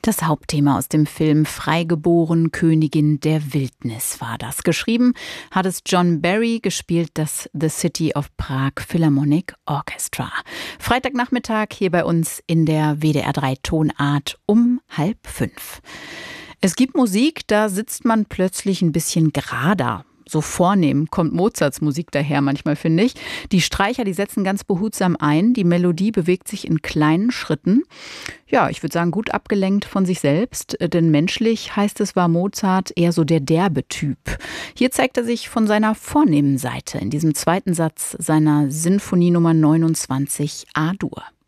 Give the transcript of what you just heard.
Das Hauptthema aus dem Film Freigeboren, Königin der Wildnis war das. Geschrieben hat es John Barry, gespielt das The City of Prague Philharmonic Orchestra. Freitagnachmittag hier bei uns in der WDR 3 Tonart um 4:30. Es gibt Musik, da sitzt man plötzlich ein bisschen gerader. So vornehm kommt Mozarts Musik daher manchmal, finde ich. Die Streicher, die setzen ganz behutsam ein. Die Melodie bewegt sich in kleinen Schritten. Ja, ich würde sagen, gut abgelenkt von sich selbst. Denn menschlich, heißt es, war Mozart eher so der derbe Typ. Hier zeigt er sich von seiner vornehmen Seite in diesem zweiten Satz seiner Sinfonie Nummer 29 A-Dur.